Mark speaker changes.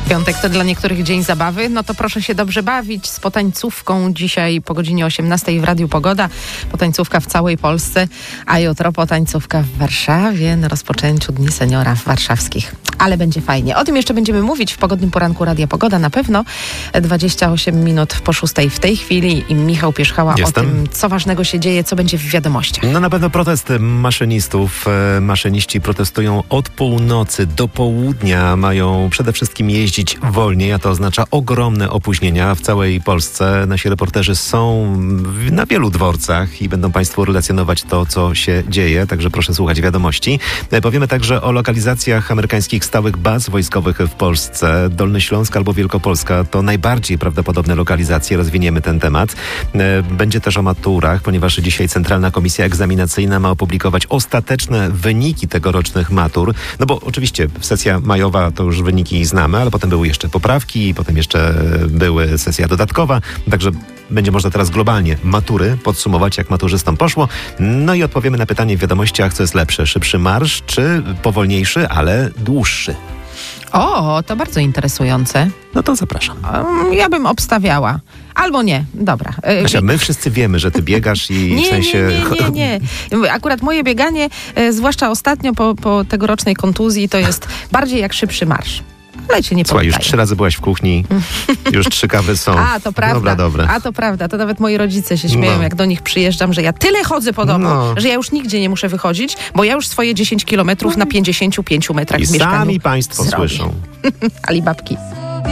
Speaker 1: Piątek to dla niektórych dzień zabawy, no to proszę się dobrze bawić z potańcówką dzisiaj po godzinie 18 w Radiu Pogoda. Potańcówka w całej Polsce, a jutro potańcówka w Warszawie na rozpoczęciu Dni Seniora warszawskich. Ale będzie fajnie. O tym jeszcze będziemy mówić w pogodnym poranku Radia Pogoda na pewno. 28 minut po 6 w tej chwili i Michał Pierzchała o tym, co ważnego się dzieje, co będzie w wiadomościach.
Speaker 2: No na pewno protest maszynistów. Maszyniści protestują od północy do południa. Mają przede wszystkim jeździć wolniej, a to oznacza ogromne opóźnienia w całej Polsce. Nasi reporterzy są na wielu dworcach i będą Państwu relacjonować to, co się dzieje. Także proszę słuchać wiadomości. Powiemy także o lokalizacjach amerykańskich stałych baz wojskowych w Polsce. Dolny Śląsk albo Wielkopolska to najbardziej prawdopodobne lokalizacje. Rozwiniemy ten temat. Będzie też o maturach, ponieważ dzisiaj Centralna Komisja Egzaminacyjna ma opublikować ostateczne wyniki tegorocznych matur. No bo oczywiście sesja majowa to już wyniki znamy, ale potem były jeszcze poprawki, potem jeszcze były sesja dodatkowa. Także będzie można teraz globalnie matury podsumować, jak maturzystom poszło. No i odpowiemy na pytanie w wiadomościach, co jest lepsze, szybszy marsz czy powolniejszy, ale dłuższy.
Speaker 1: O, to bardzo interesujące.
Speaker 2: No to zapraszam.
Speaker 1: Ja bym obstawiała. Albo nie. Dobra.
Speaker 2: Kasia, my wszyscy wiemy, że ty biegasz i w sensie...
Speaker 1: Nie. Akurat moje bieganie, zwłaszcza ostatnio po tegorocznej kontuzji, to jest bardziej jak szybszy marsz. Ale cię nie
Speaker 2: Słuchaj, już
Speaker 1: poddaję.
Speaker 2: 3 razy byłaś w kuchni, już 3 kawy są.
Speaker 1: A, to prawda.
Speaker 2: Dobre.
Speaker 1: A, to prawda. To nawet moi rodzice się śmieją, jak do nich przyjeżdżam, że ja tyle chodzę po domu, że ja już nigdzie nie muszę wychodzić, bo ja już swoje 10 kilometrów na 55 metrach
Speaker 2: I
Speaker 1: w mieszkaniu
Speaker 2: sami Państwo
Speaker 1: zrobię.
Speaker 2: słyszą.
Speaker 1: Alibabki.